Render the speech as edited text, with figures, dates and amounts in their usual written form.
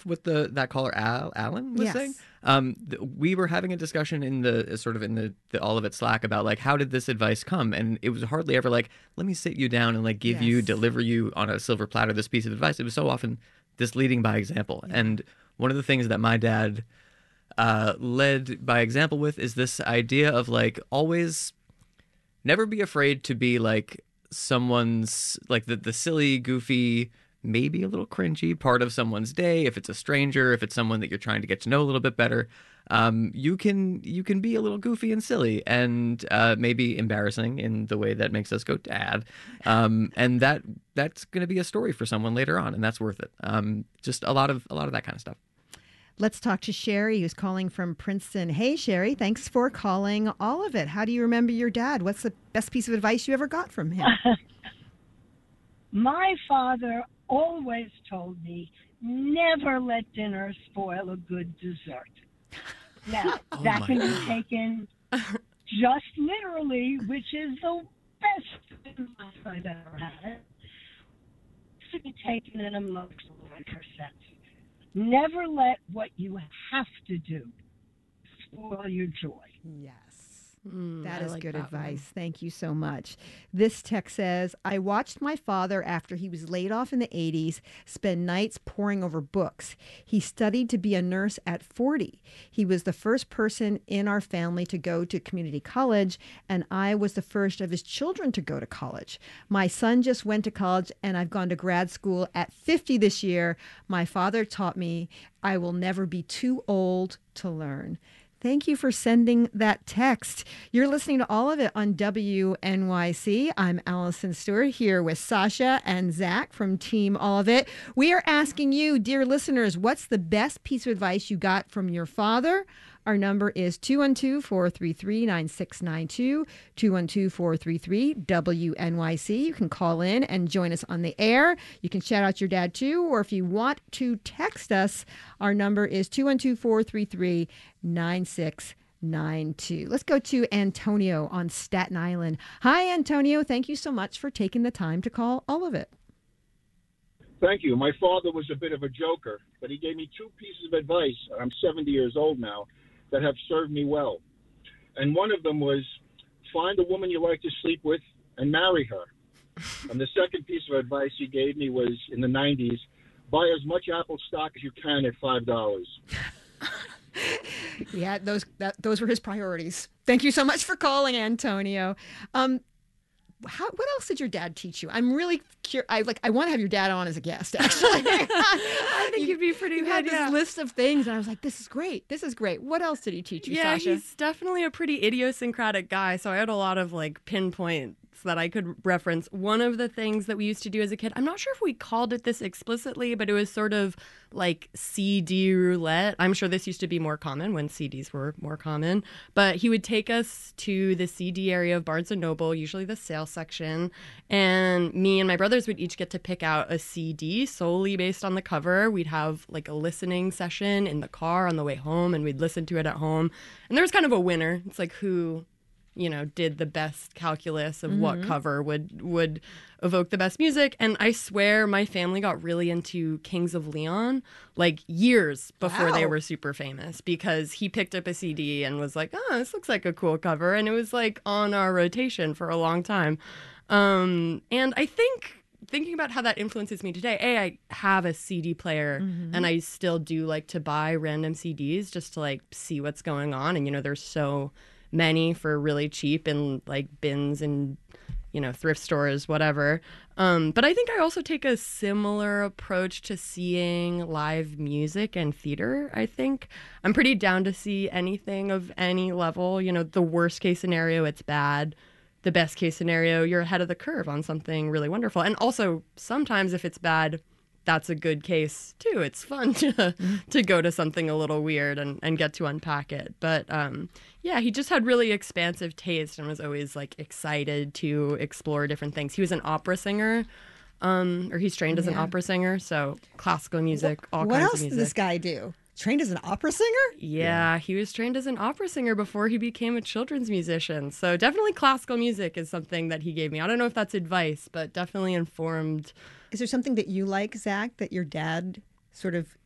what that caller Alan was Yes. saying. We were having a discussion in the sort of in the all of it Slack about like how did this advice come, and it was hardly ever like let me sit you down and like deliver you on a silver platter this piece of advice. It was so often this leading by example, and one of the things that my dad led by example with is this idea of like always never be afraid to be like someone's like the silly, goofy, maybe a little cringy part of someone's day. If it's a stranger, if it's someone that you're trying to get to know a little bit better, you can be a little goofy and silly and maybe embarrassing in the way that makes us go dad, and that's going to be a story for someone later on, and that's worth it. Just a lot of that kind of stuff. Let's talk to Sherry, who's calling from Princeton. Hey, Sherry, thanks for calling All of It. How do you remember your dad? What's the best piece of advice you ever got from him? My father always told me, never let dinner spoil a good dessert. Now, that can be taken just literally, which is the best advice I've ever had. To be taken in a much larger sense. Never let what you have to do spoil your joy. Yes. That is like good that advice. one. Thank you so much. This text says, I watched my father after he was laid off in the 80s spend nights poring over books. He studied to be a nurse at 40. He was the first person in our family to go to community college, and I was the first of his children to go to college. My son just went to college, and I've gone to grad school at 50 this year. My father taught me I will never be too old to learn. Thank you for sending that text. You're listening to All of It on WNYC. I'm Allison Stewart here with Sasha and Zach from Team All of It. We are asking you, dear listeners, what's the best piece of advice you got from your father? Our number is 212-433-9692, 212-433-WNYC. You can call in and join us on the air. You can shout out your dad too, or if you want to text us, our number is 212-433-9692. Let's go to Antonio on Staten Island. Hi, Antonio. Thank you so much for taking the time to call All of It. Thank you. My father was a bit of a joker, but he gave me two pieces of advice. I'm 70 years old now, that have served me well. And one of them was find a woman you like to sleep with and marry her. And the second piece of advice he gave me was in the 90s, buy as much Apple stock as you can at $5. Yeah, those were his priorities. Thank you so much for calling, Antonio. What else did your dad teach you? I'm really curious. I want to have your dad on as a guest, actually. I think you'd be pretty You good. had this list of things, and I was like, this is great. This is great. What else did he teach you, Sasha? He's definitely a pretty idiosyncratic guy, so I had a lot of like pinpoints that I could reference. One of the things that we used to do as a kid, I'm not sure if we called it this explicitly, but it was sort of like CD roulette. I'm sure this used to be more common when CDs were more common, but he would take us to the CD area of Barnes & Noble, usually the sale section, and me and my brothers would each get to pick out a CD solely based on the cover. We'd have like a listening session in the car on the way home, and we'd listen to it at home. And there was kind of a winner. It's like who did the best calculus of what cover would evoke the best music. And I swear my family got really into Kings of Leon like years before they were super famous, because he picked up a CD and was like, oh, this looks like a cool cover. And it was like on our rotation for a long time. And I think thinking about how that influences me today, I have a CD player and I still do like to buy random CDs just to like see what's going on. And, there's so many for really cheap in like bins and thrift stores, whatever. But I think I also take a similar approach to seeing live music and theater. I think I'm pretty down to see anything of any level. The worst case scenario, it's bad. The best case scenario, you're ahead of the curve on something really wonderful. And also sometimes if it's bad, that's a good case too. It's fun to go to something a little weird and get to unpack it. But he just had really expansive taste and was always like excited to explore different things. He was an opera singer, or he's trained as an opera singer, so classical music, all what kinds else of music. did this guy do? Trained as an opera singer? Yeah, he was trained as an opera singer before he became a children's musician. So definitely classical music is something that he gave me. I don't know if that's advice, but definitely informed. Is there something that you like, Zach, that your dad sort of